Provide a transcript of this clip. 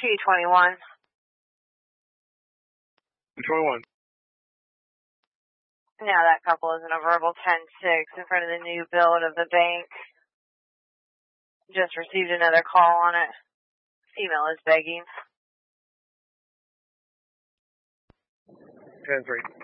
221. 221. Now that couple is in a verbal 10-6 in front of the new build of the bank. Just received another call on it. Female is begging. 10-3.